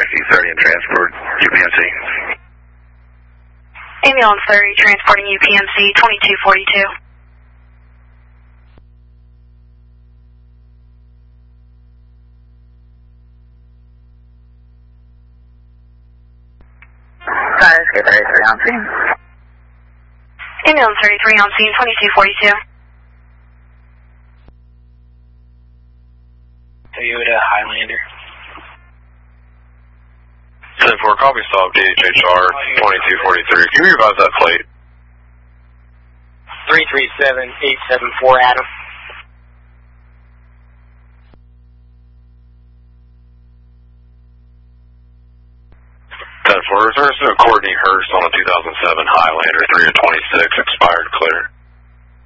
EC30 and transport UPMC. Ambulance 30, transporting UPMC 2242. SK 33 on scene. Ambulance 33 on scene 2242. Toyota Highlander. 10-4, copy stop, DHHR 2243. Can you revise that plate? 337874, Adam. 10-4, returns to Courtney Hurst on a 2007 Highlander 3 of 26, expired clear.